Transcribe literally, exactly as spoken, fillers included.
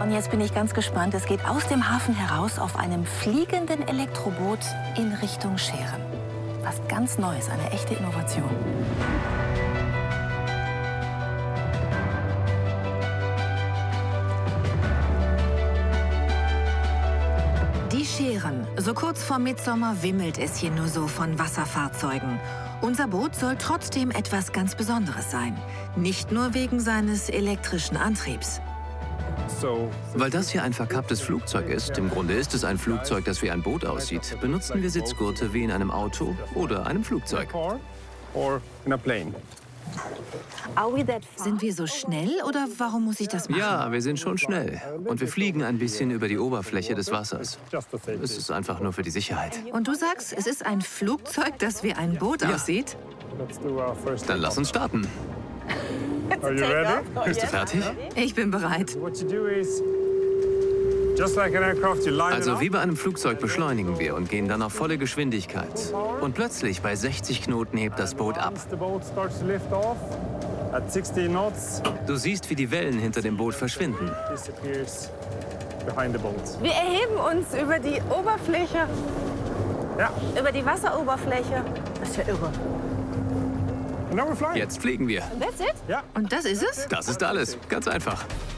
Und jetzt bin ich ganz gespannt. Es geht aus dem Hafen heraus auf einem fliegenden Elektroboot in Richtung Scheren. Was ganz Neues, eine echte Innovation. Die Scheren. So kurz vor Mittsommer wimmelt es hier nur so von Wasserfahrzeugen. Unser Boot soll trotzdem etwas ganz Besonderes sein. Nicht nur wegen seines elektrischen Antriebs. Weil das hier ein verkapptes Flugzeug ist, im Grunde ist es ein Flugzeug, das wie ein Boot aussieht, benutzen wir Sitzgurte wie in einem Auto oder einem Flugzeug. Sind wir so schnell oder warum muss ich das machen? Ja, wir sind schon schnell. Und wir fliegen ein bisschen über die Oberfläche des Wassers. Es ist einfach nur für die Sicherheit. Und du sagst, es ist ein Flugzeug, das wie ein Boot Ja. aussieht? Dann lass uns starten. Bist du fertig? Ich bin bereit. Also wie bei einem Flugzeug beschleunigen wir und gehen dann auf volle Geschwindigkeit. Und plötzlich bei sechzig Knoten hebt das Boot ab. Du siehst, wie die Wellen hinter dem Boot verschwinden. Wir erheben uns über die Oberfläche, Ja. über die Wasseroberfläche. Das ist ja irre. Jetzt fliegen wir. That's it? Und das ist es? Das ist alles. Ganz einfach.